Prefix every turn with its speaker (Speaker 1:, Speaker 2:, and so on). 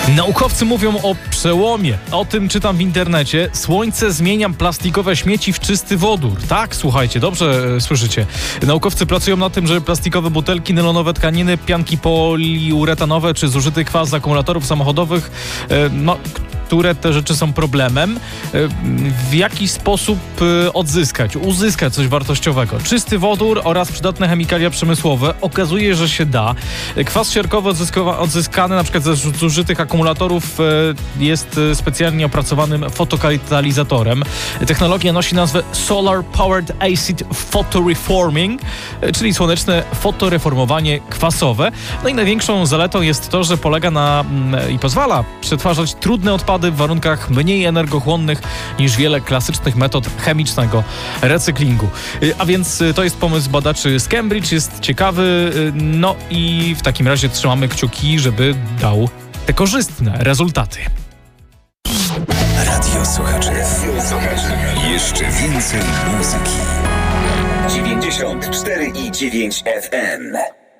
Speaker 1: Naukowcy mówią o przełomie. O tym czytam w internecie. Słońce zmienia plastikowe śmieci w czysty wodór. Tak, słuchajcie, dobrze słyszycie. Naukowcy pracują nad tym, żeby plastikowe butelki, nylonowe tkaniny, pianki poliuretanowe czy zużyty kwas z akumulatorów samochodowych, które te rzeczy są problemem, w jaki sposób uzyskać coś wartościowego. Czysty wodór oraz przydatne chemikalia przemysłowe. Okazuje, że się da. Kwas siarkowy odzyskany na przykład ze zużytych akumulatorów jest specjalnie opracowanym fotokatalizatorem. Technologia nosi nazwę Solar Powered Acid Photoreforming, czyli słoneczne fotoreformowanie kwasowe. No i największą zaletą jest to, że polega na i pozwala przetwarzać trudne odpady w warunkach mniej energochłonnych niż wiele klasycznych metod chemicznego recyklingu. A więc to jest pomysł badaczy z Cambridge, jest ciekawy, no i w takim razie trzymamy kciuki, żeby dał te korzystne rezultaty.
Speaker 2: Radio Słuchaczy. Jeszcze więcej muzyki. 94,9 FM.